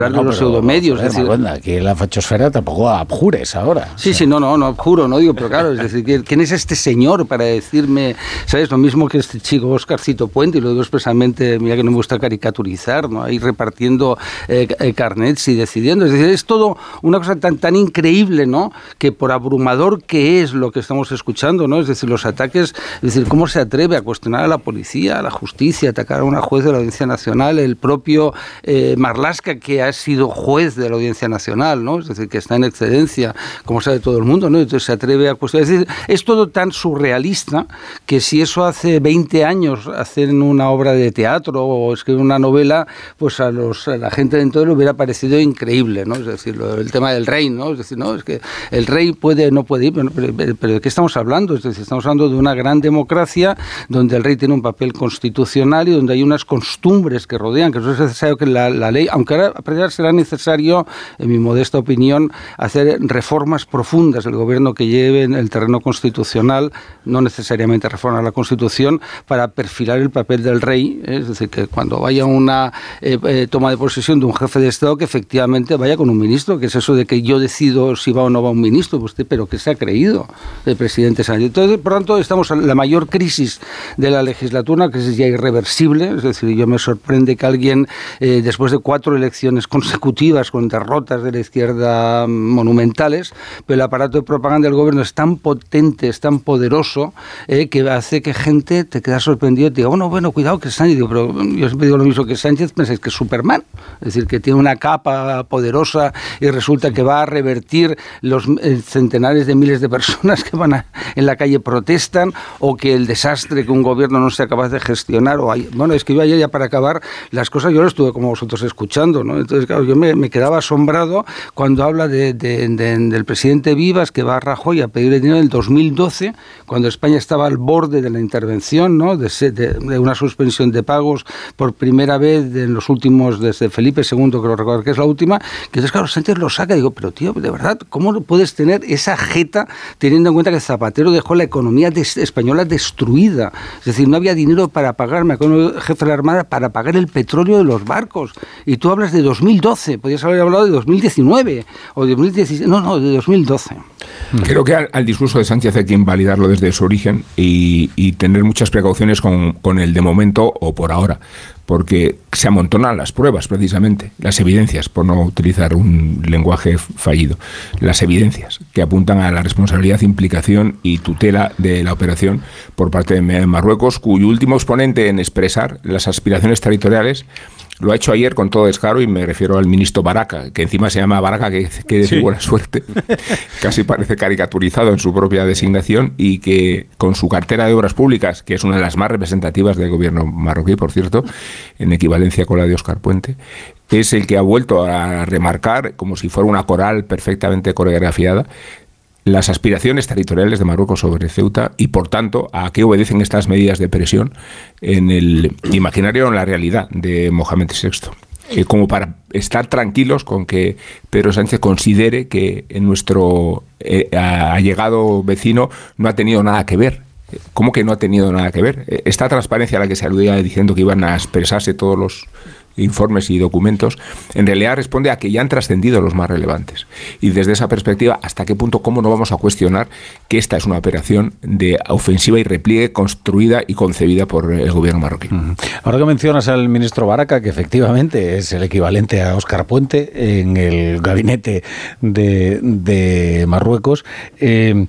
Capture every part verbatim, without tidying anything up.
No, los pseudomedios. Es decir, Margonda, que la fachosfera tampoco abjures ahora. Sí, o sea. sí, no, no, no abjuro, no digo, pero claro, es decir, ¿quién es este señor para decirme, sabes, lo mismo que este chico Oscarcito Puente, y lo digo expresamente, mira que no me gusta caricaturizar, ¿no? Ahí repartiendo eh, eh, carnets y decidiendo, es decir, es todo una cosa tan, tan increíble, ¿no? Que por abrumador que es lo que estamos escuchando, ¿no? Es decir, los ataques, es decir, cómo se atreve a cuestionar a la policía, a la justicia, atacar a una juez de la Audiencia Nacional, el propio eh, Marlaska, que ha sido juez de la Audiencia Nacional, ¿no? Es decir, que está en excedencia, como sabe todo el mundo, ¿no? Entonces se atreve a cuestionar. Es decir, es todo tan surrealista que si eso hace veinte años hacen una obra de teatro o escriben una novela, pues a, los, a la gente de entonces le hubiera parecido increíble, ¿no? Es decir, lo, el tema del rey, ¿no? Es decir, no, es que el rey puede, no puede ir, pero, pero, pero ¿de qué estamos hablando? Es decir, estamos hablando de una gran democracia donde el rey tiene un papel constitucional y donde hay unas costumbres que rodean, que no es necesario que la, la ley, aunque ahora será necesario, en mi modesta opinión, hacer reformas profundas del gobierno que lleve en el terreno constitucional, no necesariamente reformar la Constitución, para perfilar el papel del rey, ¿eh? Es decir, que cuando vaya una eh, eh, toma de posesión de un jefe de Estado, que efectivamente vaya con un ministro, que es eso de que yo decido si va o no va un ministro, pues usted, pero ¿qué se ha creído el presidente Sánchez? Entonces, por tanto, estamos en la mayor crisis de la legislatura, una crisis ya irreversible, es decir, yo me sorprende que alguien, eh, después de cuatro elecciones consecutivas con derrotas de la izquierda monumentales, pero el aparato de propaganda del gobierno es tan potente, es tan poderoso, eh, que hace que gente te queda sorprendido y te diga, bueno, bueno, cuidado que Sánchez, digo, pero yo siempre digo lo mismo que Sánchez, pensáis que es Superman, es decir, que tiene una capa poderosa y resulta que va a revertir los eh, centenares de miles de personas que van a, en la calle protestan, o que el desastre que un gobierno no sea capaz de gestionar, o hay, bueno, es que yo ayer, ya para acabar las cosas, yo lo estuve como vosotros escuchando, ¿no? Entonces, claro, yo me, me quedaba asombrado cuando habla de, de, de, del presidente Vivas, que va a Rajoy a pedirle dinero en el dos mil doce, cuando España estaba al borde de la intervención, ¿no? de, de, de una suspensión de pagos por primera vez de, en los últimos, desde Felipe segundo, creo recordar que es la última, que entonces, claro, Sánchez lo saca y digo, pero tío, de verdad, ¿cómo puedes tener esa jeta teniendo en cuenta que Zapatero dejó la economía de, española destruida? Es decir, no había dinero para pagar, me acuerdo, jefe de la Armada, para pagar el petróleo de los barcos. Y tú hablas de dos mil doce, podrías haber hablado de dos mil diecinueve o de dos mil dieciséis, no, no, de dos mil doce. Creo que al, al discurso de Sánchez hay que invalidarlo desde su origen y, y tener muchas precauciones con, con el de momento o por ahora, porque se amontonan las pruebas, precisamente, las evidencias, por no utilizar un lenguaje fallido, las evidencias que apuntan a la responsabilidad, implicación y tutela de la operación por parte de Marruecos, cuyo último exponente en expresar las aspiraciones territoriales lo ha hecho ayer con todo descaro, y me refiero al ministro Baraca, que encima se llama Baraca, que, que de sí. buena suerte, casi parece caricaturizado en su propia designación, y que con su cartera de obras públicas, que es una de las más representativas del gobierno marroquí, por cierto, en equivalencia con la de Óscar Puente, es el que ha vuelto a remarcar, como si fuera una coral perfectamente coreografiada, las aspiraciones territoriales de Marruecos sobre Ceuta y, por tanto, a qué obedecen estas medidas de presión en el imaginario o en la realidad de Mohamed sexto. Eh, como para estar tranquilos con que Pedro Sánchez considere que en nuestro eh, allegado vecino no ha tenido nada que ver. ¿Cómo que no ha tenido nada que ver? Esta transparencia a la que se aludía diciendo que iban a expresarse todos los informes y documentos, en realidad responde a que ya han trascendido los más relevantes. Y desde esa perspectiva, ¿hasta qué punto, cómo no vamos a cuestionar que esta es una operación de ofensiva y repliegue construida y concebida por el gobierno marroquí? Uh-huh. Ahora que mencionas al ministro Baraca, que efectivamente es el equivalente a Óscar Puente en el gabinete de, de Marruecos, eh,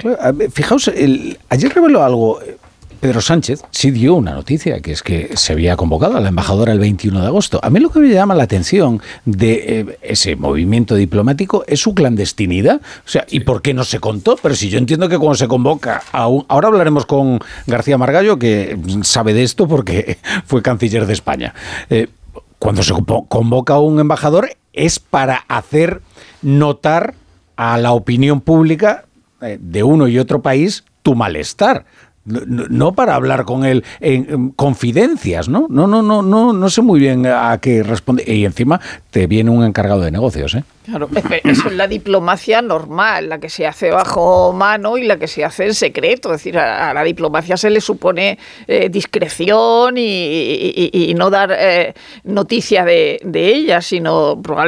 fijaos, el, ayer reveló algo. Pedro Sánchez sí dio una noticia, que es que se había convocado a la embajadora el veintiuno de agosto. A mí lo que me llama la atención de eh, ese movimiento diplomático es su clandestinidad. O sea, ¿y por qué no se contó? Pero si yo entiendo que cuando se convoca a un... Ahora hablaremos con García Margallo, que sabe de esto porque fue canciller de España. Eh, cuando se convoca a un embajador es para hacer notar a la opinión pública eh, de uno y otro país tu malestar. no, no para hablar con él en, en confidencias, ¿no? No, no, no, no, no sé muy bien a qué responde. Y encima te viene un encargado de negocios, ¿eh? Claro, eso es la diplomacia normal, la que se hace bajo mano y la que se hace en secreto. Es decir, a, a la diplomacia se le supone eh, discreción y, y, y no dar eh, noticia de, de ella, sino probablemente